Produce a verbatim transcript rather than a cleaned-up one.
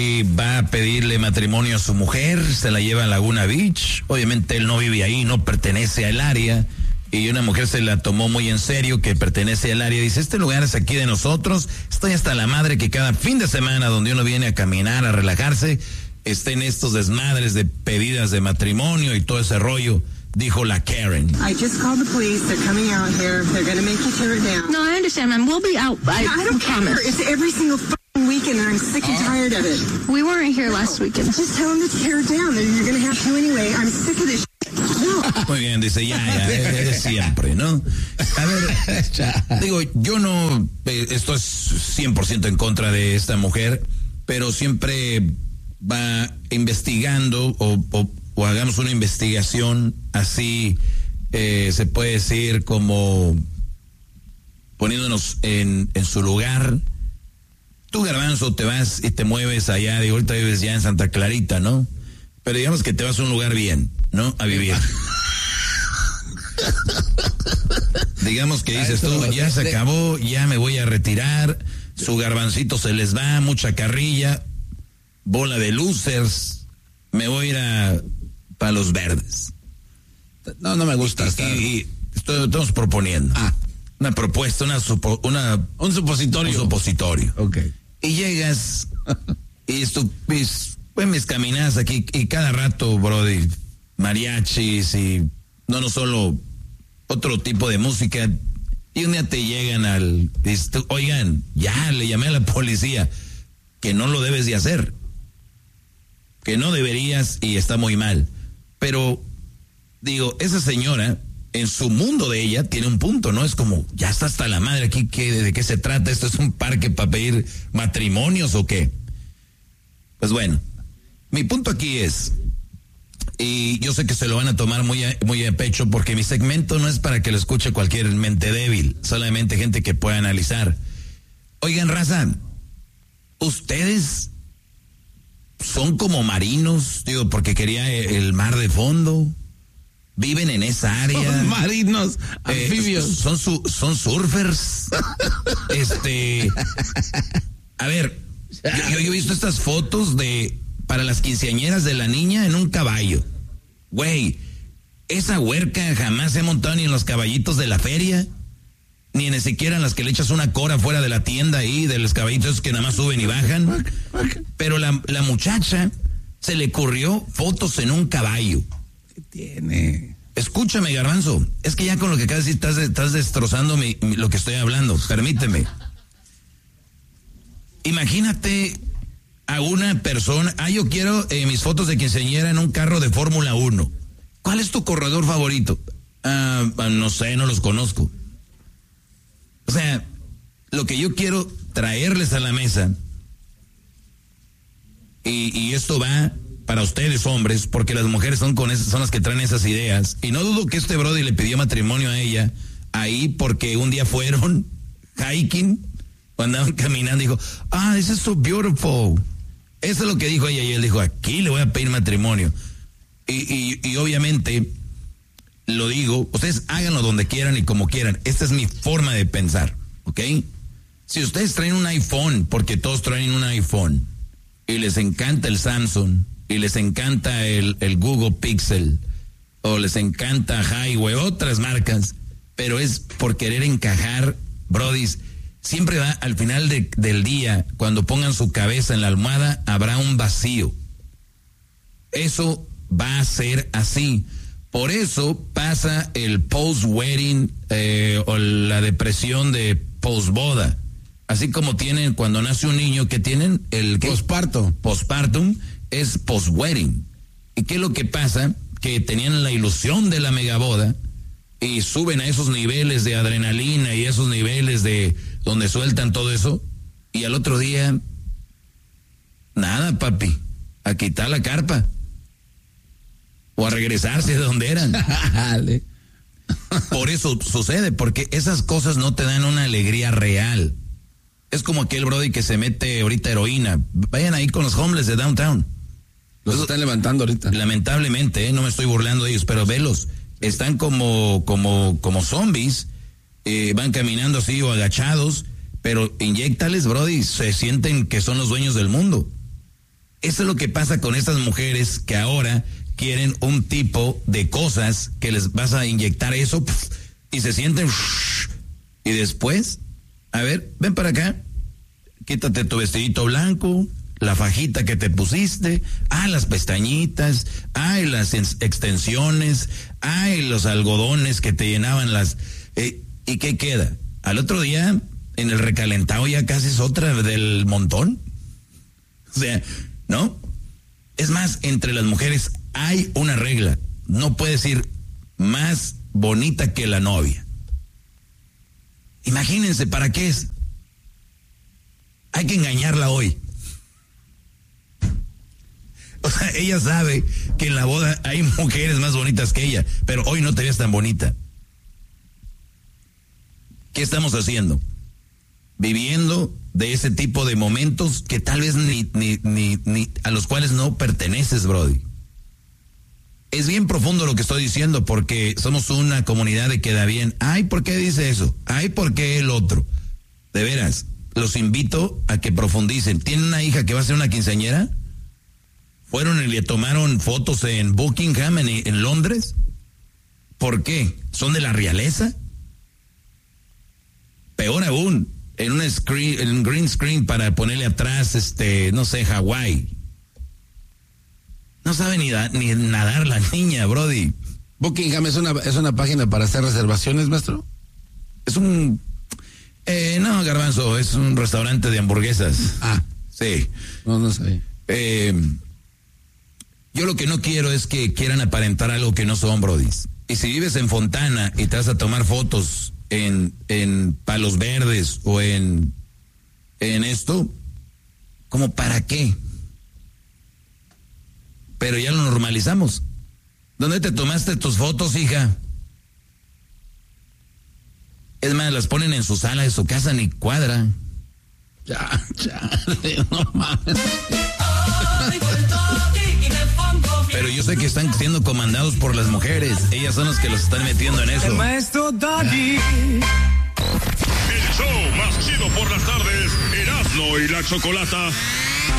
Y va a pedirle matrimonio a su mujer, se la lleva a Laguna Beach. Obviamente él no vive ahí, no pertenece al área. Y una mujer se la tomó muy en serio, que pertenece al área. Dice, este lugar es aquí de nosotros. Estoy hasta la madre que cada fin de semana donde uno viene a caminar, a relajarse, estén estos desmadres de pedidas de matrimonio y todo ese rollo. Dijo la Karen. I just called the police. They're coming out here. They're going to make you tear it down. No, I understand, ma'am. We'll be out. I, I don't promise. care. It's every single fucking weekend, and I'm sick and tired of it. We weren't here last weekend. Just tell them to tear it down. You're going to have to anyway. I'm sick of this shit. No. Muy bien, dice, ya, ya, es siempre, ¿no? A ver, digo, yo no, eh, esto es cien por ciento en contra de esta mujer, pero siempre va investigando o, o, o hagamos una investigación así, eh, se puede decir como poniéndonos en, en su lugar. Tú, Garbanzo, te vas y te mueves allá, digo, ahorita vives ya en Santa Clarita, ¿no? Pero digamos que te vas a un lugar bien, ¿no? A vivir. Digamos que dices tú, ya se acabó, ya me voy a retirar, su garbancito se les va, mucha carrilla, bola de losers, me voy a ir a Palos Verdes. No, no me gusta. Y, y, y estoy, estamos proponiendo. Ah. Una propuesta, una, supo, una un supositorio. Un supositorio. Ok. Y llegas y tú, pues, pues mis caminadas aquí y cada rato, brody, mariachis y no, no solo otro tipo de música. Y un día te llegan al, dices tú, oigan, ya le llamé a la policía, que no lo debes de hacer, que no deberías y está muy mal. Pero digo, esa señora, en su mundo de ella, tiene un punto, ¿no? Es como, ya está hasta la madre aquí, ¿qué, ¿de qué se trata? ¿Esto es un parque para pedir matrimonios o qué? Pues bueno, mi punto aquí es, y yo sé que se lo van a tomar muy a, muy a pecho, porque mi segmento no es para que lo escuche cualquier mente débil, solamente gente que pueda analizar. Oigan, raza, ustedes son como marinos, digo, porque quería el mar de fondo. Viven en esa área. Son marinos, anfibios. Eh, son su, son surfers. este, a ver, yo, yo he visto estas fotos de para las quinceañeras de la niña en un caballo. Güey, esa huerca jamás se ha montado ni en los caballitos de la feria, ni ni siquiera en las que le echas una cora fuera de la tienda ahí, de los caballitos que nada más suben y bajan. Pero la, la muchacha se le ocurrió fotos en un caballo. Tiene. Escúchame, Garbanzo, es que ya con lo que acabas de decir estás, estás destrozando mi, mi, lo que estoy hablando, permíteme. Imagínate a una persona, ah, yo quiero eh, mis fotos de quinceañera en un carro de Fórmula uno. ¿Cuál es tu corredor favorito? Ah, no sé, no los conozco. O sea, lo que yo quiero traerles a la mesa, y, y esto va para ustedes, hombres, porque las mujeres son con esas, son las que traen esas ideas. Y no dudo que este brody le pidió matrimonio a ella ahí porque un día fueron hiking, cuando andaban caminando, dijo, ah, this is so beautiful. Eso es lo que dijo ella, y él dijo, aquí le voy a pedir matrimonio. Y, y, y obviamente, lo digo, ustedes háganlo donde quieran y como quieran. Esta es mi forma de pensar, ¿ok? Si ustedes traen un iPhone, porque todos traen un iPhone, y les encanta el Samsung, y les encanta el, el Google Pixel, o les encanta Highway, otras marcas, pero es por querer encajar, brodis, siempre va al final de, del día, cuando pongan su cabeza en la almohada, habrá un vacío. Eso va a ser así. Por eso pasa el post-wedding eh, o la depresión de post-boda. Así como tienen cuando nace un niño, que tienen el posparto. Postpartum es post-wedding. ¿Y qué es lo que pasa? Que tenían la ilusión de la megaboda y suben a esos niveles de adrenalina y esos niveles de donde sueltan todo eso, y al otro día, nada, papi, a quitar la carpa o a regresarse de donde eran. Por eso sucede, porque esas cosas no te dan una alegría real. Es como aquel brody que se mete ahorita heroína. Vayan ahí con los homeless de downtown. Los están levantando ahorita. Lamentablemente, ¿eh? No me estoy burlando de ellos, pero velos, están como, como, como zombies, eh, van caminando así o agachados, pero inyéctales, brody, se sienten que son los dueños del mundo. Eso es lo que pasa con estas mujeres que ahora quieren un tipo de cosas que les vas a inyectar eso y se sienten y después, a ver, ven para acá, quítate tu vestidito blanco, la fajita que te pusiste, ah, las pestañitas, ay, las extensiones, ay, los algodones que te llenaban las... Eh, ¿y qué queda? Al otro día, en el recalentado ya casi es otra del montón. O sea, ¿no? Es más, entre las mujeres hay una regla, no puedes ir más bonita que la novia. Imagínense, ¿para qué es? Hay que engañarla hoy. O sea, ella sabe que en la boda hay mujeres más bonitas que ella, pero hoy no te ves tan bonita. ¿Qué estamos haciendo? Viviendo de ese tipo de momentos que tal vez ni, ni, ni, ni a los cuales no perteneces, Brody. Es bien profundo lo que estoy diciendo porque somos una comunidad de queda bien. Ay, ¿por qué dice eso? Ay, ¿por qué el otro? De veras, los invito a que profundicen. ¿Tienen una hija que va a ser una quinceañera? ¿Fueron y le tomaron fotos en Buckingham, en, en Londres? ¿Por qué? ¿Son de la realeza? Peor aún, en un screen, en un green screen para ponerle atrás, este, no sé, Hawái. No sabe ni, da, ni nadar la niña, Brody. Buckingham es una, es una página para hacer reservaciones, maestro. Es un... Eh, no, Garbanzo, es un restaurante de hamburguesas. Ah. Sí. No, no sé. Eh, yo lo que no quiero es que quieran aparentar algo que no son, Brody. Y si vives en Fontana y te vas a tomar fotos en, en Palos Verdes o en, en esto, ¿cómo para qué? Pero ya lo normalizamos. ¿Dónde te tomaste tus fotos, hija? Es más, las ponen en su sala de su casa, ni cuadra. Ya, ya, no mames. Pero yo sé que están siendo comandados por las mujeres. Ellas son las que los están metiendo en eso. El maestro Doggy. El show más chido por las tardes, Erasmo y la Chocolata.